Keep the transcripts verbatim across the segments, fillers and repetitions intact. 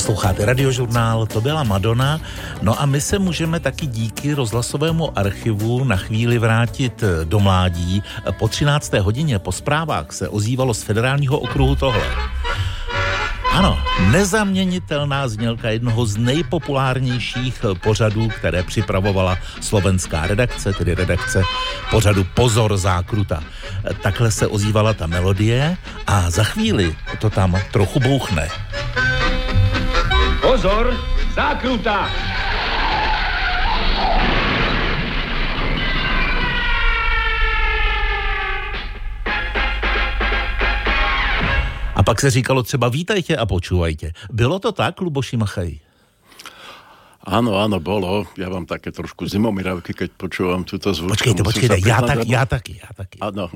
Posloucháte Radiožurnál, to byla Madonna. No a my se můžeme taky díky rozhlasovému archivu na chvíli vrátit do mládí. Po třinácté hodině po zprávách se ozývalo z federálního okruhu tohle. Ano, nezaměnitelná znělka jednoho z nejpopulárnějších pořadů, které připravovala slovenská redakce, tedy redakce pořadu Pozor zákruta. Takhle se ozývala ta melodie a za chvíli to tam trochu bouchne. Pozor, zákruta! A pak se říkalo třeba vítajte a počúvajte. Bylo to tak, Luboši Machaj? Áno, áno, bolo. Ja mám také trošku zimomiravky, keď počúvam túto zvučku. Počkejte, počkejte, ja, tak, ja taky, ja taky. Áno.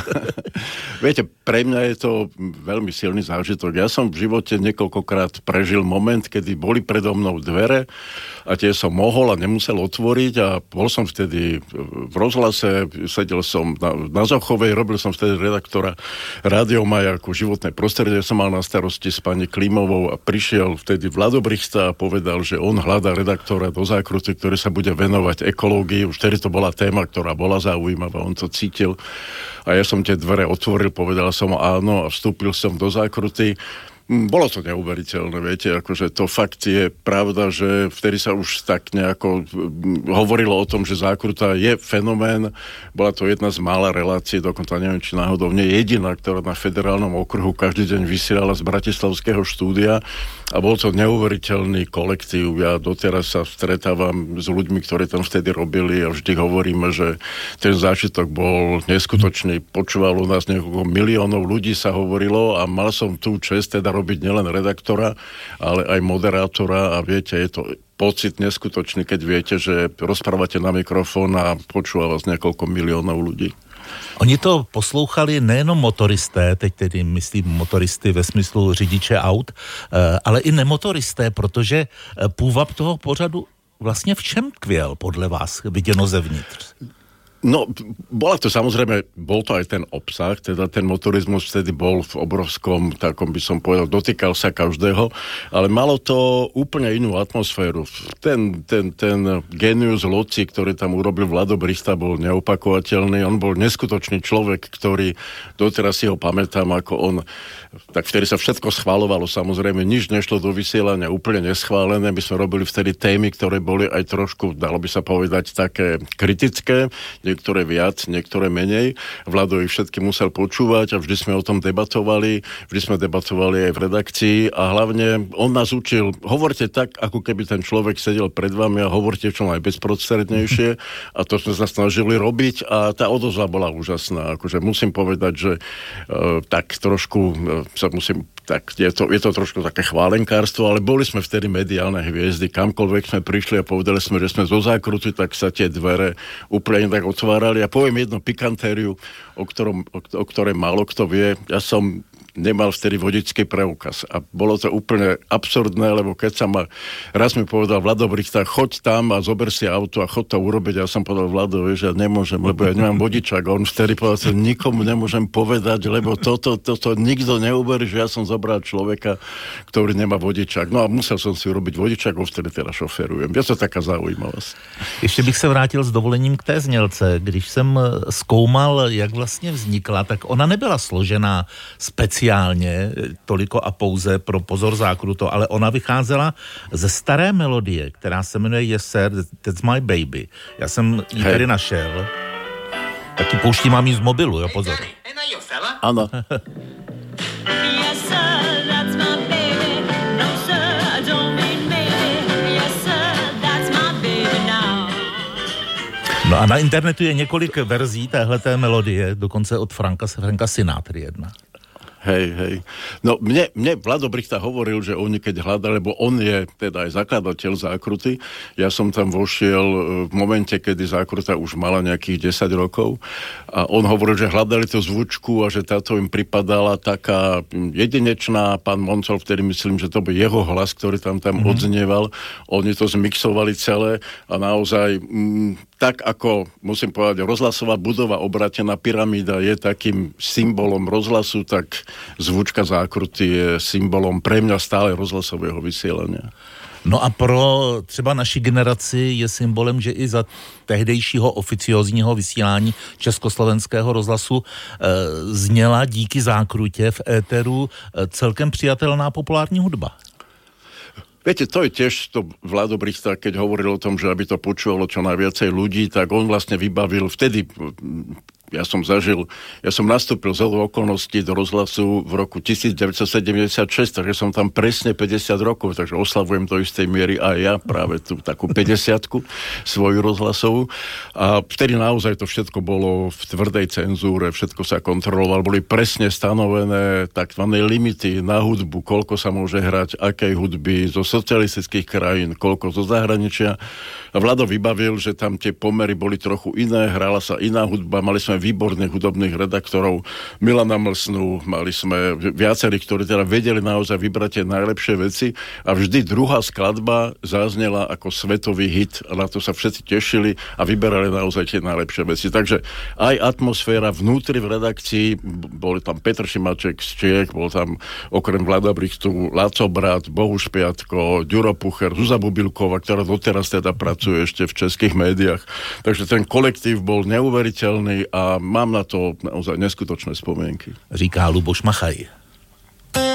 Viete, pre mňa je to veľmi silný zážitok. Ja som v živote niekoľkokrát prežil moment, kedy boli predo mnou dvere a tie som mohol a nemusel otvoriť a bol som vtedy v rozhlase, sedel som na, na Zochovej, robil som vtedy redaktora Rádio Majaku, životné prostredie som mal na starosti s pani Klimovou a prišiel vtedy Vlado Brichta a povedal, že on hľadá redaktora do zákruty, ktorý sa bude venovať ekológii. Už vtedy to bola téma, ktorá bola zaujímavá, on to cítil. A ja som tie dvere otvoril, povedal som áno a vstúpil som do zákruty. Bolo to neuveriteľné, viete, akože to fakt je pravda, že vtedy sa už tak nejako hovorilo o tom, že zákruta je fenomén. Bola to jedna z mála relácií, dokonca neviem, či náhodou nie jediná, ktorá na federálnom okruhu každý deň vysielala z bratislavského štúdia a bol to neuveriteľný kolektív. Ja doteraz sa stretávam s ľuďmi, ktorí tam vtedy robili a vždy hovoríme, že ten zážitok bol neskutočný. Počúvalo nás niekoľko miliónov ľudí, sa hovorilo a mal som tú čest teda robiť nielen redaktora, ale aj moderátora a viete, je to pocit neskutočný, keď viete, že rozprávate na mikrofón a počúva vás niekoľko miliónov ľudí. Oni to poslouchali nejenom motoristé, teď tedy myslím motoristy ve smyslu řidiče aut, ale i nemotoristé, protože půvab toho pořadu vlastně v čem tkvěl podle vás viděno zevnitř? No, bola to samozrejme, bol to aj ten obsah, teda ten motorizmus vtedy bol v obrovskom, takom by som povedal, dotýkal sa každého, ale malo to úplne inú atmosféru. Ten, ten, ten genius loci, ktorý tam urobil Vlado Brichta, bol neopakovateľný, on bol neskutočný človek, ktorý doteraz si ho pamätám, ako on, tak vtedy sa všetko schváľovalo, samozrejme, nič nešlo do vysielania úplne neschválené, my sme robili vtedy témy, ktoré boli aj trošku, dalo by sa povedať, také kritické, niektoré viac, niektoré menej. Vlado ich všetky musel počúvať a vždy sme o tom debatovali, vždy sme debatovali aj v redakcii a hlavne on nás učil, hovorte tak, ako keby ten človek sedel pred vami a hovorte čo najbezprostrednejšie a to sme sa snažili robiť a tá odozva bola úžasná. Akože musím povedať, že uh, tak trošku uh, sa musím tak je to, je to trošku také chválenkárstvo, ale boli sme vtedy mediálne hviezdy, kamkoľvek sme prišli a povedali sme, že sme zo zákruty, tak sa tie dvere úplne tak otvárali. A poviem jednu pikantériu, o, ktorom, o, o ktorej málo kto vie. Ja som nemal vtedy vodičský preukaz. A bolo to úplne absurdné, lebo keď sa ma, raz mi povedal Vlado Brichta, choď tam a zober si auto a choď to urobiť. Ja som povedal Vlado, že ja nemôžem, lebo ja nemám vodičák. A on vtedy povedal, že nikomu nemôžem povedať, lebo toto, toto nikto neuverí, že ja som zobral človeka, ktorý nemá vodičák. No a musel som si urobiť vodičák, o vtedy teda šoferujem. Je to taká zaujímavosť. Ještě bych se vrátil s dovolením k té znělce. Když jsem zkoumal, jak vlastně vznikla, tak ona nebyla složená speciálně toliko a pouze pro Pozor zákruto, ale ona vycházela ze staré melodie, která se jmenuje Yes Sir, That's My Baby. Já jsem ji tady našel. Taky pouštím mám ji z mobilu, jo, pozor. Ano. Yes sir, that's my baby. No sir, I don't mean maybe. Yes sir, that's my baby now. No a na internetu je několik verzí téhleté melodie, dokonce od Franka, Franka Sinatry jedna. Hej, hej. No mne, mne Vlado Brichta hovoril, že oni keď hľadali, lebo on je teda aj zakladateľ zákruty, ja som tam vošiel v momente, kedy zákruta už mala nejakých desať rokov a on hovoril, že hľadali tú zvučku a že táto im pripadala taká jedinečná. Pán Moncol, vtedy myslím, že to byl jeho hlas, ktorý tam tam mm-hmm. odznieval. Oni to zmixovali celé a naozaj mm, tak ako, musím povedať, rozhlasová budova obratená pyramída je takým symbolom rozhlasu, tak zvučka zákruty je symbolom pre mňa stále rozhlasového vysielania. No a pro třeba naši generaci je symbolem, že i za tehdejšího oficiozního vysílání československého rozhlasu e, zněla díky zákrutě v éteru e, celkem přijatelná populární hudba. Viete, to je tiež to Vlado Brichta, keď hovoril o tom, že aby to počúvalo čo najviacej ľudí, tak on vlastne vybavil vtedy... Ja som zažil, ja som nastúpil z okolností do rozhlasu v roku devätnásťsedemdesiatšesť, takže som tam presne päťdesiat rokov, takže oslavujem do istej miery aj ja práve tú takú päťdesiatku svoju rozhlasovú. A vtedy naozaj to všetko bolo v tvrdej cenzúre, všetko sa kontrolovalo, boli presne stanovené takzvané limity na hudbu, koľko sa môže hrať, akej hudby zo socialistických krajín, koľko zo zahraničia. A Vlado vybavil, že tam tie pomery boli trochu iné, hrala sa iná hudba, mali sme výborných hudobných redaktorov, Milana Mlsnu, mali sme viacerí, ktorí teda vedeli naozaj vybrať tie najlepšie veci a vždy druhá skladba zaznela ako svetový hit a na to sa všetci tešili a vyberali naozaj tie najlepšie veci. Takže aj atmosféra vnútri v redakcii, boli tam Petr Šimaček z Čiech, bol tam okrem Vlada Brichtu Laco Brat, Bohuš Piatko, Ďuro Pucher, Zuzá Bubilková, ktorá doteraz teda pracuje ešte v českých médiách. Takže ten kolektív bol neuveriteľný a mám na to naozaj neskutočné spomienky. Říká Luboš Machaj.